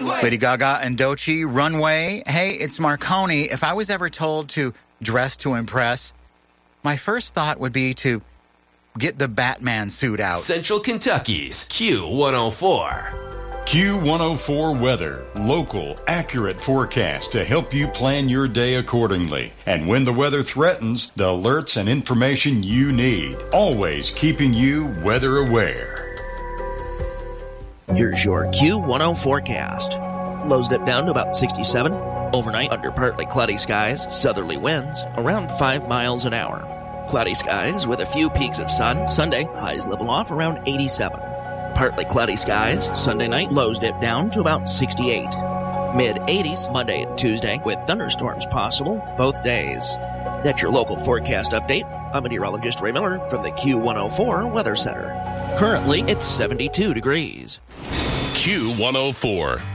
Runway. Lady Gaga and Doechii, Runway. Hey, it's Marconi. If I was ever told to dress to impress, my first thought would be to get the Batman suit out. Central Kentucky's Q104. Q104 weather. Local, accurate forecast to help you plan your day accordingly. And when the weather threatens, the alerts and information you need. Always keeping you weather aware. Here's your Q10 forecast. Lows dip down to about 67. Overnight, under partly cloudy skies, southerly winds, around 5 miles an hour. Cloudy skies with a few peaks of sun. Sunday, highs level off around 87. Partly cloudy skies. Sunday night, lows dip down to about 68. Mid-80s Monday and Tuesday, with thunderstorms possible both days. That's your local forecast update. I'm meteorologist Ray Miller from the Q104 Weather Center. Currently, it's 72 degrees. Q104.